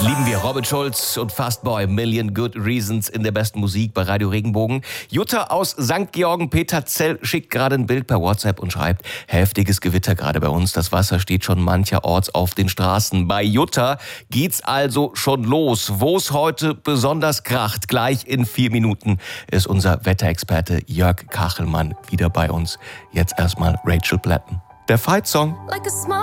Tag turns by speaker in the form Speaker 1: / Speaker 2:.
Speaker 1: Lieben wir Robin Schulz und Fastboy, Million Good Reasons in der besten Musik bei Radio Regenbogen. Jutta aus St. Georgen, Peter Zell, schickt gerade ein Bild per WhatsApp und schreibt, heftiges Gewitter gerade bei uns. Das Wasser steht schon mancherorts auf den Straßen. Bei Jutta geht's also schon los. Wo es heute besonders kracht, gleich in 4 Minuten ist unser Wetterexperte Jörg Kachelmann wieder bei uns. Jetzt erstmal Rachel Platten. Der Fight-Song.